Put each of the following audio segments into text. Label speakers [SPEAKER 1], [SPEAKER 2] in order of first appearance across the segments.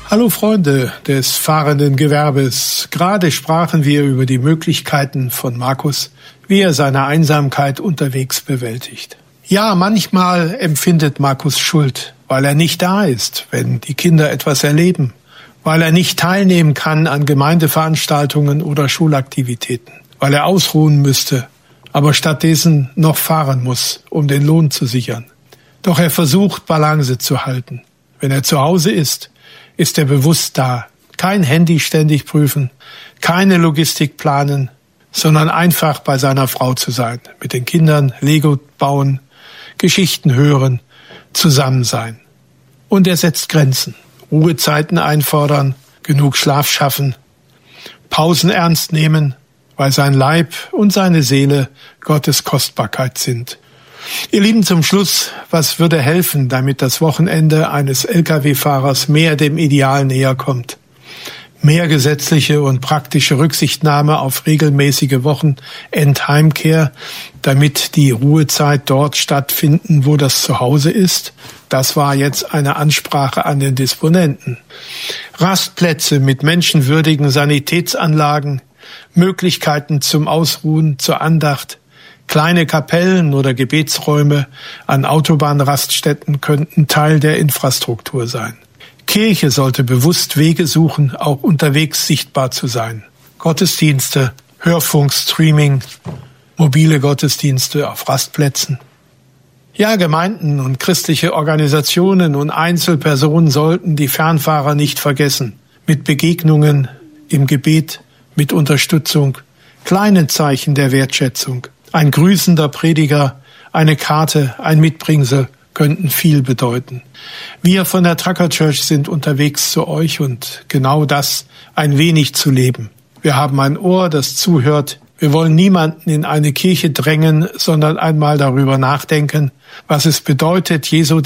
[SPEAKER 1] Hallo Freunde des fahrenden Gewerbes. Gerade sprachen wir über die Möglichkeiten von Markus, wie er seine Einsamkeit unterwegs bewältigt. Ja, manchmal empfindet Markus Schuld, weil er nicht da ist, wenn die Kinder etwas erleben, weil er nicht teilnehmen kann an Gemeindeveranstaltungen oder Schulaktivitäten, weil er ausruhen müsste, aber stattdessen noch fahren muss, um den Lohn zu sichern. Doch er versucht, Balance zu halten. Wenn er zu Hause ist er bewusst da. Kein Handy ständig prüfen, keine Logistik planen, sondern einfach bei seiner Frau zu sein, mit den Kindern Lego bauen, Geschichten hören, zusammen sein. Und er setzt Grenzen, Ruhezeiten einfordern, genug Schlaf schaffen, Pausen ernst nehmen, weil sein Leib und seine Seele Gottes Kostbarkeit sind. Ihr Lieben, zum Schluss, was würde helfen, damit das Wochenende eines Lkw-Fahrers mehr dem Ideal näher kommt? Mehr gesetzliche und praktische Rücksichtnahme auf regelmäßige Wochenendheimkehr, damit die Ruhezeit dort stattfinden, wo das Zuhause ist? Das war jetzt eine Ansprache an den Disponenten. Rastplätze mit menschenwürdigen Sanitätsanlagen, Möglichkeiten zum Ausruhen, zur Andacht, kleine Kapellen oder Gebetsräume an Autobahnraststätten könnten Teil der Infrastruktur sein. Kirche sollte bewusst Wege suchen, auch unterwegs sichtbar zu sein. Gottesdienste, Hörfunk, Streaming, mobile Gottesdienste auf Rastplätzen. Ja, Gemeinden und christliche Organisationen und Einzelpersonen sollten die Fernfahrer nicht vergessen. Mit Begegnungen im Gebet, mit Unterstützung, kleinen Zeichen der Wertschätzung. Ein grüßender Prediger, eine Karte, ein Mitbringsel könnten viel bedeuten. Wir von der Trucker Church sind unterwegs zu euch und genau das ein wenig zu leben. Wir haben ein Ohr, das zuhört. Wir wollen niemanden in eine Kirche drängen, sondern einmal darüber nachdenken, was es bedeutet, Jesus,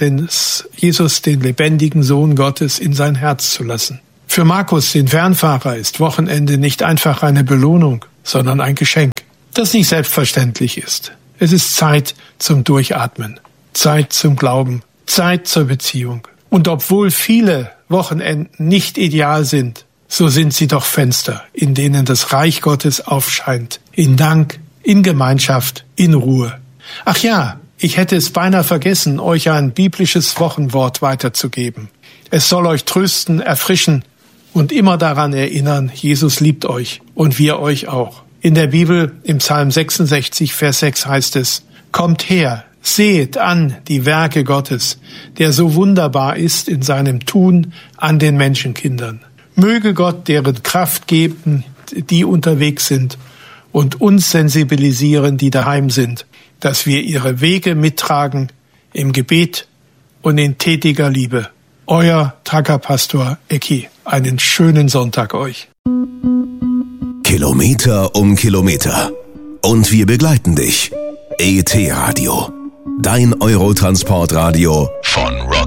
[SPEAKER 1] den lebendigen Sohn Gottes, in sein Herz zu lassen. Für Markus, den Fernfahrer, ist Wochenende nicht einfach eine Belohnung, sondern ein Geschenk, das nicht selbstverständlich ist. Es ist Zeit zum Durchatmen, Zeit zum Glauben, Zeit zur Beziehung. Und obwohl viele Wochenenden nicht ideal sind, so sind sie doch Fenster, in denen das Reich Gottes aufscheint. In Dank, in Gemeinschaft, in Ruhe. Ach ja, ich hätte es beinahe vergessen, euch ein biblisches Wochenwort weiterzugeben. Es soll euch trösten, erfrischen und immer daran erinnern, Jesus liebt euch und wir euch auch. In der Bibel, im Psalm 66, Vers 6 heißt es: Kommt her, seht an die Werke Gottes, der so wunderbar ist in seinem Tun an den Menschenkindern. Möge Gott deren Kraft geben, die unterwegs sind, und uns sensibilisieren, die daheim sind, dass wir ihre Wege mittragen im Gebet und in tätiger Liebe. Euer Trucker-Pastor Ecki. Einen schönen Sonntag euch.
[SPEAKER 2] Kilometer um Kilometer. Und wir begleiten dich. ET Radio. Dein Eurotransportradio von Rock